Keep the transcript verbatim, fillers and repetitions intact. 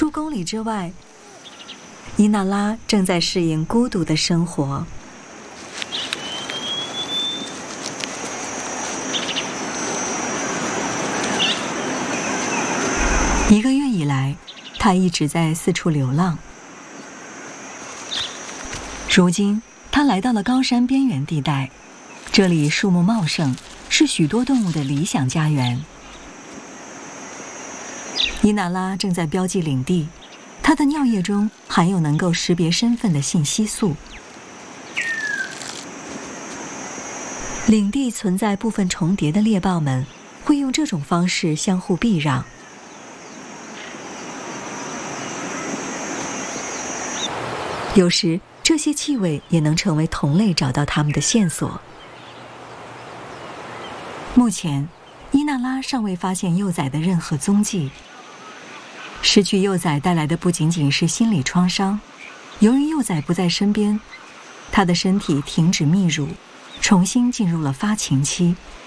数公里之外，伊娜拉正在适应孤独的生活。一个月以来，她一直在四处流浪。如今，她来到了高山边缘地带，这里树木茂盛，是许多动物的理想家园。伊娜拉正在标记领地，她的尿液中含有能够识别身份的信息素。领地存在部分重叠的猎豹们会用这种方式相互避让。有时，这些气味也能成为同类找到它们的线索。目前，伊娜拉尚未发现幼崽的任何踪迹。失去幼崽带来的不仅仅是心理创伤，由于幼崽不在身边，她的身体停止泌乳，重新进入了发情期。